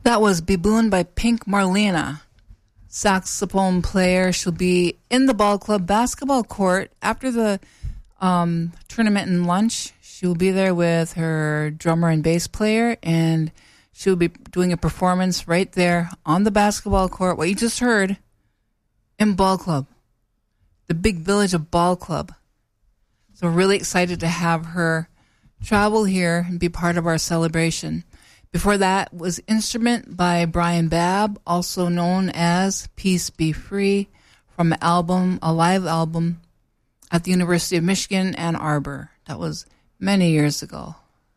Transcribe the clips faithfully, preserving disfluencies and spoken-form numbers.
That was Baboon by Pink Marlena, saxophone player. She'll be in the ball club basketball court after the um, tournament and lunch. She will be there with her drummer and bass player, and she will be doing a performance right there on the basketball court, what you just heard, in Ball Club, the big village of Ball Club. So we're really excited to have her travel here and be part of our celebration. Before that was Instrument by Brian Babb, also known as Peace Be Free, from an album, a live album at the University of Michigan, Ann Arbor. That was many years ago.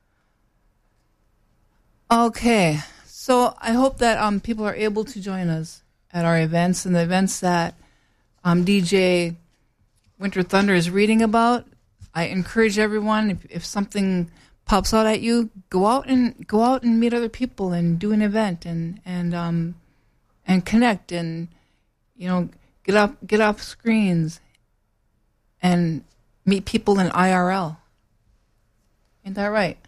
Okay, so I hope that um, people are able to join us at our events and the events that um, D J Winter Thunder is reading about. I encourage everyone, if, if something pops out at you, go out and go out and meet other people and do an event and and um and connect and you know get off get off screens and meet people in I R L. Ain't that right?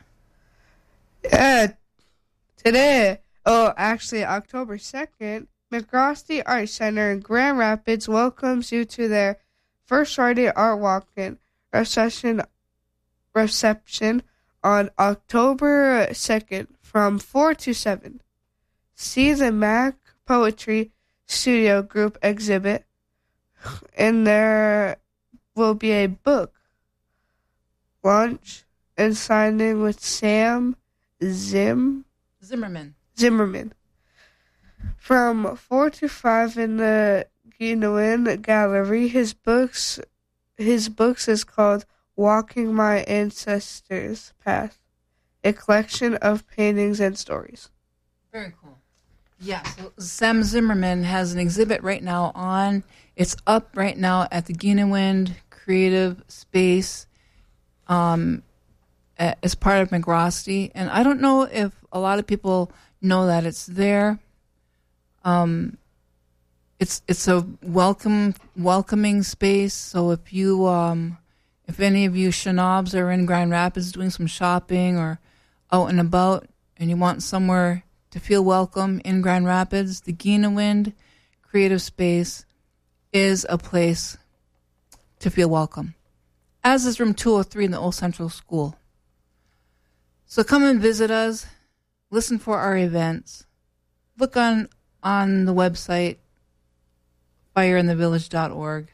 Yeah. Today, oh, actually, October second, McRosty Art Center in Grand Rapids welcomes you to their first Friday Art Walk-in reception reception. on October second from four to seven. See the Mac Poetry Studio Group exhibit, and there will be a book launch and signing with Sam Zim Zimmerman. Zimmerman from four to five in the Guinean Gallery. His books, his books is called Walking My Ancestors' Path, a collection of paintings and stories. Very cool. Yeah, so Sam Zimmerman has an exhibit right now on, it's up right now at the Guinean Creative Space um, as part of McRosty. And I don't know if a lot of people know that it's there. Um, it's it's a welcome welcoming space, so if you... Um, If any of you shenobs are in Grand Rapids doing some shopping or out and about and you want somewhere to feel welcome in Grand Rapids, the Guinean Creative Space is a place to feel welcome, as is room two oh three in the Old Central School. So come and visit us, listen for our events, look on, on the website, fire in the village dot org.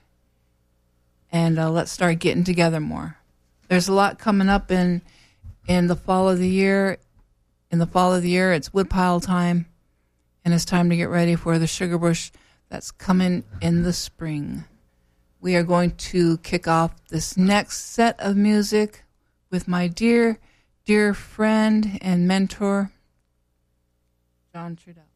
And uh, let's start getting together more. There's a lot coming up in in the fall of the year. In the fall of the year, it's woodpile time, and it's time to get ready for the sugar bush that's coming in the spring. We are going to kick off this next set of music with my dear, dear friend and mentor, John Trudell.